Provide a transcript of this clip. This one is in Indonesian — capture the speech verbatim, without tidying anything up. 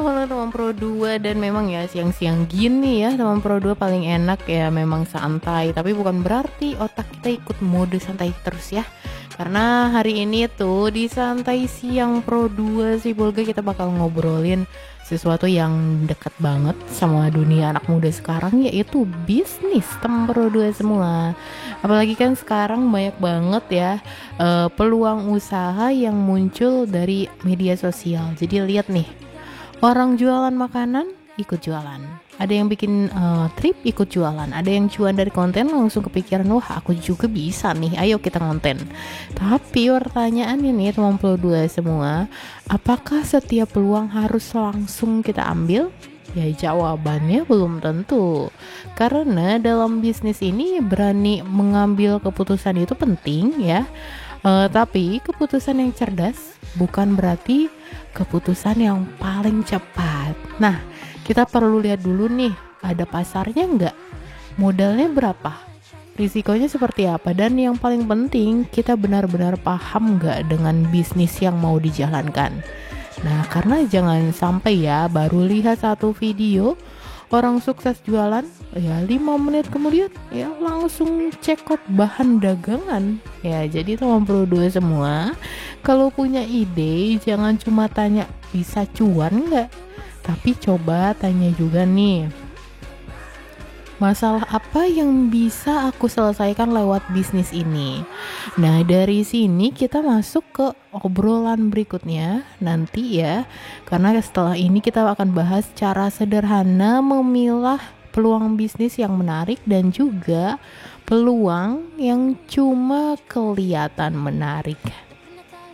Halo teman Pro dua, dan memang ya siang-siang gini ya teman Pro dua paling enak ya memang santai, tapi bukan berarti otak kita ikut mode santai terus ya. Karena hari ini tuh di santai siang Pro dua sih Bolga kita bakal ngobrolin sesuatu yang dekat banget sama dunia anak muda sekarang, yaitu bisnis teman Pro dua semua. Apalagi kan sekarang banyak banget ya eh, peluang usaha yang muncul dari media sosial. Jadi lihat nih, orang jualan makanan ikut jualan. Ada yang bikin uh, trip ikut jualan. Ada yang cuan dari konten langsung kepikiran, wah aku juga bisa nih, ayo kita konten. Tapi pertanyaannya nih teman Pro dua semua, apakah setiap peluang harus langsung kita ambil? Ya jawabannya belum tentu. Karena dalam bisnis ini berani mengambil keputusan itu penting ya. Uh, tapi keputusan yang cerdas bukan berarti keputusan yang paling cepat. Nah, kita perlu lihat dulu nih, ada pasarnya nggak? Modalnya berapa? Risikonya seperti apa? Dan yang paling penting, kita benar-benar paham nggak dengan bisnis yang mau dijalankan? Nah, karena jangan sampai ya baru lihat satu video orang sukses jualan, ya lima menit kemudian ya langsung check out bahan dagangan. Ya jadi teman Pro dua semua, kalau punya ide jangan cuma tanya bisa cuan nggak, tapi coba tanya juga nih, masalah apa yang bisa aku selesaikan lewat bisnis ini. Nah, dari sini kita masuk ke obrolan berikutnya nanti ya. Karena setelah ini kita akan bahas cara sederhana memilah peluang bisnis yang menarik dan juga peluang yang cuma kelihatan menarik.